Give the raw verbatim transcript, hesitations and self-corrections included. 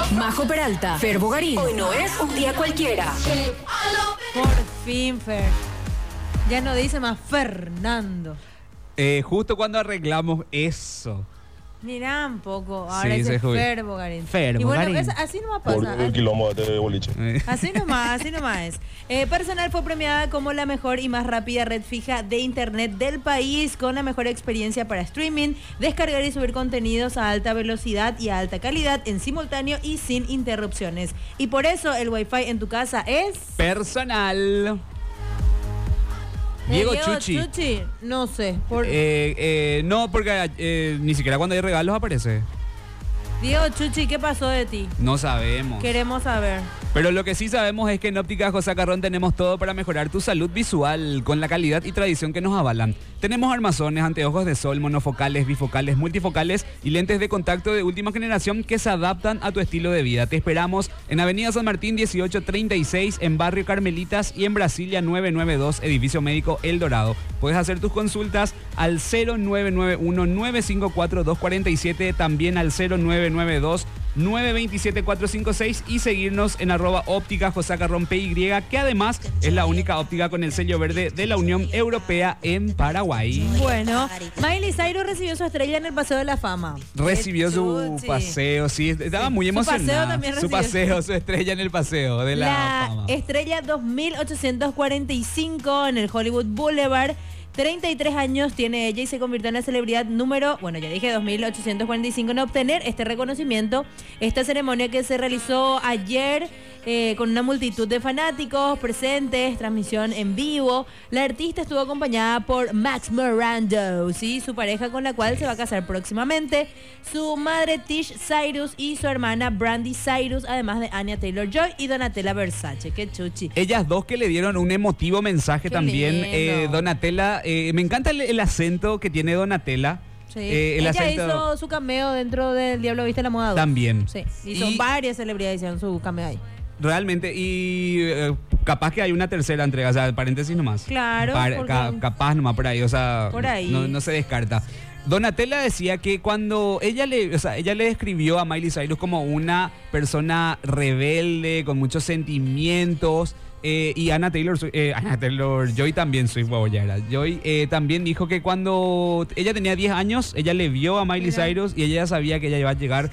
Majo Peralta, Fer Bogarín. Hoy no es un día cualquiera. Por fin, Fer. Ya no dice más Fernando. Eh, justo cuando arreglamos eso. Mirá un poco. Ahora Sí, dice se jubila. Fer Bogarín. Fer Y bueno, Bogarín. es- así nomás Por pasa. el quilombo de boliche. Eh, Así nomás, así nomás es. Eh, Personal fue premiada como la mejor y más rápida red fija de internet del país, con la mejor experiencia para streaming, descargar y subir contenidos a alta velocidad y a alta calidad en simultáneo y sin interrupciones. Y por eso el Wi-Fi en tu casa es... Personal. ¿De Diego Chuchi. Chuchi? No sé. Por... Eh, eh, no, porque eh, ni siquiera cuando hay regalos aparece. Diego Chuchi, ¿qué pasó de ti? No sabemos. Queremos saber. Pero lo que sí sabemos es que en Óptica José Carrón tenemos todo para mejorar tu salud visual con la calidad y tradición que nos avalan. Tenemos armazones, anteojos de sol, monofocales, bifocales, multifocales y lentes de contacto de última generación que se adaptan a tu estilo de vida. Te esperamos en Avenida San Martín dieciocho treinta y seis, en Barrio Carmelitas y en Brasilia novecientos noventa y dos, Edificio Médico El Dorado. Puedes hacer tus consultas al cero nueve nueve uno, nueve cinco cuatro, dos cuatro siete, también al cero nueve nueve dos, nueve dos siete, cuatro cinco seis y seguirnos en arroba óptica José Carrón P Y, que además es la única óptica con el sello verde de la Unión Europea en Paraguay. Bueno, Miley Cyrus recibió su estrella en el Paseo de la Fama. Recibió Qué su chuchi. paseo, sí, estaba muy Su paseo emocionada. también Su recibió. paseo, su estrella en el paseo de la, La fama. estrella dos mil ochocientos cuarenta y cinco en el Hollywood Boulevard. treinta y tres años tiene ella y se convirtió en la celebridad número, bueno, ya dije dos mil ochocientos cuarenta y cinco en obtener este reconocimiento. Esta ceremonia que se realizó ayer eh, con una multitud de fanáticos presentes, transmisión en vivo. La artista estuvo acompañada por Max Morando, ¿sí? Su pareja con la cual se va a casar próximamente, su madre Tish Cyrus y su hermana Brandy Cyrus, además de Anya Taylor-Joy y Donatella Versace. Qué chuchi. Ellas dos que le dieron un emotivo mensaje Qué también. lindo. Eh, Donatella, eh, me encanta el, el acento que tiene Donatella. Sí. Eh, el Ella acento hizo su cameo dentro del Diablo Viste la Moda dos. también. Sí, y son Y- varias celebridades hicieron su cameo ahí. Realmente, y eh, capaz que hay una tercera entrega, o sea, paréntesis nomás. Claro, Par- porque- ca- capaz nomás por ahí, o sea, Por ahí. No, no se descarta. Donatella decía que cuando ella le, o sea, ella le describió a Miley Cyrus como una persona rebelde, con muchos sentimientos, eh, y Anna Taylor, eh, Anna Taylor Joy también, soy guaboyara. Joy eh, también dijo que cuando ella tenía diez años, ella le vio a Miley Mira. Cyrus y ella ya sabía que ella iba a llegar